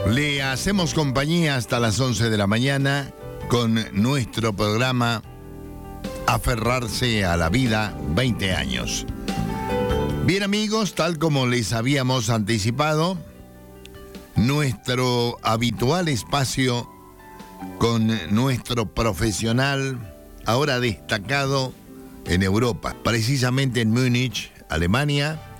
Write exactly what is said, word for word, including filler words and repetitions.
Le hacemos compañía hasta las once de la mañana con nuestro programa Aferrarse a la Vida, veinte años. Bien amigos, tal como les habíamos anticipado, nuestro habitual espacio con nuestro profesional, ahora destacado en Europa, precisamente en Múnich, Alemania,